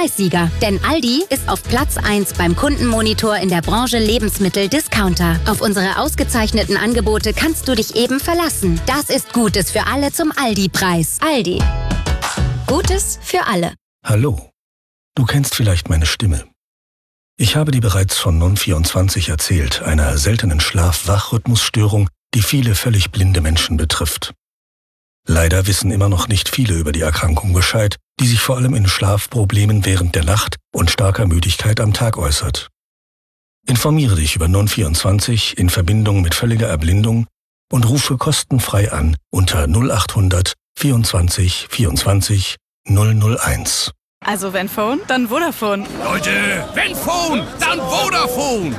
Preissieger. Denn Aldi ist auf Platz 1 beim Kundenmonitor in der Branche Lebensmittel-Discounter. Auf unsere ausgezeichneten Angebote kannst du dich eben verlassen. Das ist Gutes für alle zum Aldi-Preis. Aldi. Gutes für alle. Hallo. Du kennst vielleicht meine Stimme. Ich habe dir bereits von Non24 erzählt, einer seltenen Schlaf-Wach-Rhythmusstörung, die viele völlig blinde Menschen betrifft. Leider wissen immer noch nicht viele über die Erkrankung Bescheid, die sich vor allem in Schlafproblemen während der Nacht und starker Müdigkeit am Tag äußert. Informiere dich über Non24 in Verbindung mit völliger Erblindung und rufe kostenfrei an unter 0800 24 24 001. Also wenn Phone, dann Vodafone. Leute, wenn Phone, dann Vodafone.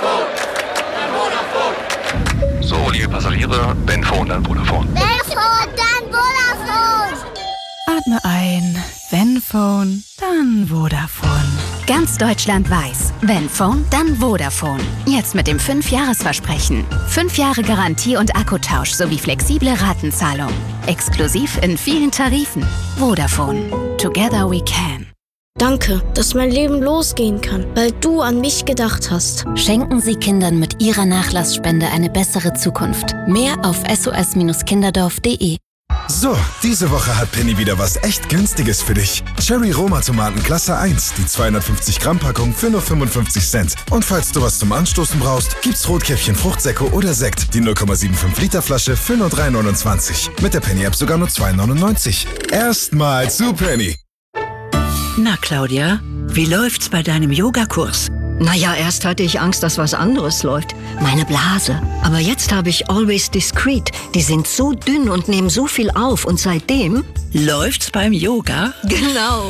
So, liebe Passagiere, wenn Phone, dann Vodafone. Wenn Phone, dann Vodafone. Atme ein. Wenn Phone, dann Vodafone. Ganz Deutschland weiß, wenn Phone, dann Vodafone. Jetzt mit dem 5-Jahres-Versprechen. 5 Jahre Garantie und Akkutausch sowie flexible Ratenzahlung. Exklusiv in vielen Tarifen. Vodafone. Together we can. Danke, dass mein Leben losgehen kann, weil du an mich gedacht hast. Schenken Sie Kindern mit Ihrer Nachlassspende eine bessere Zukunft. Mehr auf sos-kinderdorf.de. So, diese Woche hat Penny wieder was echt Günstiges für dich. Cherry Roma Tomaten Klasse 1, die 250 Gramm Packung für nur 55 Cent. Und falls du was zum Anstoßen brauchst, gibt's Rotkäppchen Fruchtsäcke oder Sekt, die 0,75 Liter Flasche für nur 3,29. Mit der Penny App sogar nur 2,99. Erstmal zu Penny. Na Claudia, wie läuft's bei deinem Yogakurs? Naja, erst hatte ich Angst, dass was anderes läuft. Meine Blase. Aber jetzt habe ich Always Discreet. Die sind so dünn und nehmen so viel auf. Und seitdem... Läuft's beim Yoga? Genau.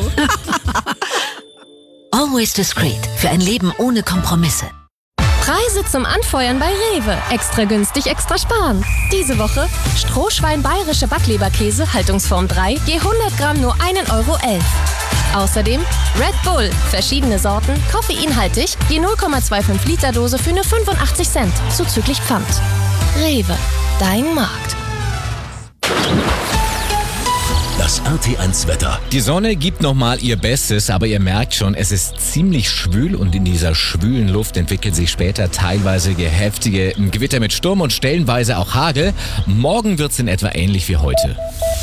Always Discreet. Für ein Leben ohne Kompromisse. Preise zum Anfeuern bei Rewe. Extra günstig, extra sparen. Diese Woche Strohschwein bayerische Backleberkäse, Haltungsform 3, je 100 Gramm nur 1,11 Euro. Außerdem Red Bull, verschiedene Sorten, koffeinhaltig, je 0,25 Liter Dose für nur 85 Cent, zuzüglich Pfand. Rewe, dein Markt. Das RT1 Wetter. Die Sonne gibt nochmal ihr Bestes, aber ihr merkt schon, es ist ziemlich schwül und in dieser schwülen Luft entwickelt sich später teilweise heftige Gewitter mit Sturm und stellenweise auch Hagel. Morgen wird es in etwa ähnlich wie heute.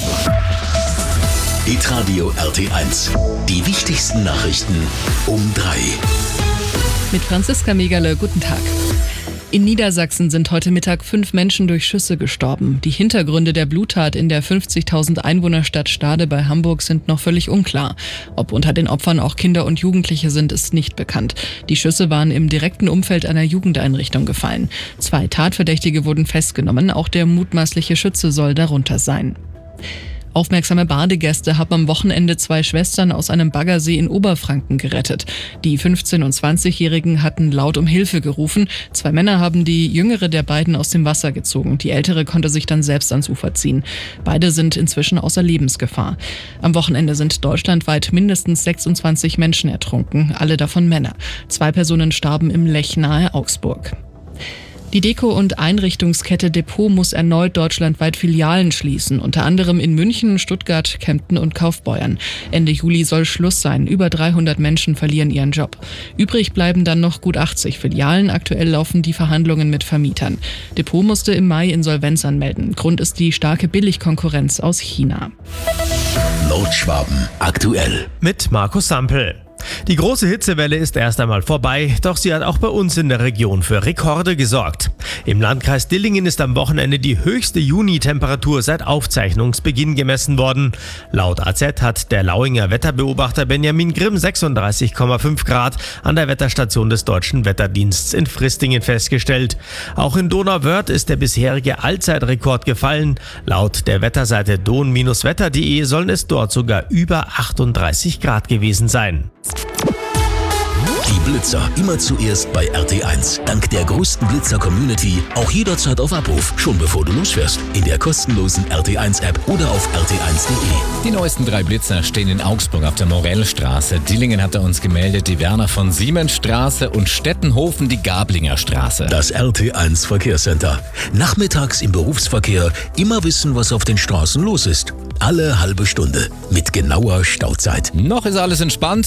Hitradio RT1. Die wichtigsten Nachrichten um 3. Mit Franziska Megerle, guten Tag. In Niedersachsen sind heute Mittag 5 Menschen durch Schüsse gestorben. Die Hintergründe der Bluttat in der 50.000 Einwohnerstadt Stade bei Hamburg sind noch völlig unklar. Ob unter den Opfern auch Kinder und Jugendliche sind, ist nicht bekannt. Die Schüsse waren im direkten Umfeld einer Jugendeinrichtung gefallen. 2 Tatverdächtige wurden festgenommen, auch der mutmaßliche Schütze soll darunter sein. Aufmerksame Badegäste haben am Wochenende 2 Schwestern aus einem Baggersee in Oberfranken gerettet. Die 15- und 20-Jährigen hatten laut um Hilfe gerufen. 2 Männer haben die jüngere der beiden aus dem Wasser gezogen. Die ältere konnte sich dann selbst ans Ufer ziehen. Beide sind inzwischen außer Lebensgefahr. Am Wochenende sind deutschlandweit mindestens 26 Menschen ertrunken, alle davon Männer. 2 Personen starben im Lech nahe Augsburg. Die Deko- und Einrichtungskette Depot muss erneut deutschlandweit Filialen schließen, unter anderem in München, Stuttgart, Kempten und Kaufbeuern. Ende Juli soll Schluss sein. Über 300 Menschen verlieren ihren Job. Übrig bleiben dann noch gut 80 Filialen. Aktuell laufen die Verhandlungen mit Vermietern. Depot musste im Mai Insolvenz anmelden. Grund ist die starke Billigkonkurrenz aus China. Nordschwaben aktuell. Mit Markus Sampel. Die große Hitzewelle ist erst einmal vorbei, doch sie hat auch bei uns in der Region für Rekorde gesorgt. Im Landkreis Dillingen ist am Wochenende die höchste Junitemperatur seit Aufzeichnungsbeginn gemessen worden. Laut AZ hat der Lauinger Wetterbeobachter Benjamin Grimm 36,5 Grad an der Wetterstation des Deutschen Wetterdienstes in Fristingen festgestellt. Auch in Donauwörth ist der bisherige Allzeitrekord gefallen. Laut der Wetterseite don-wetter.de sollen es dort sogar über 38 Grad gewesen sein. Die Blitzer immer zuerst bei RT1. Dank der größten Blitzer-Community auch jederzeit auf Abruf, schon bevor du losfährst. In der kostenlosen RT1-App oder auf rt1.de. Die neuesten 3 Blitzer stehen in Augsburg auf der Morellstraße. Dillingen hat er uns gemeldet, die Werner von Siemens Straße und Stettenhofen die Gablinger Straße. Das RT1 Verkehrscenter. Nachmittags im Berufsverkehr immer wissen, was auf den Straßen los ist. Alle halbe Stunde mit genauer Stauzeit. Noch ist alles entspannt.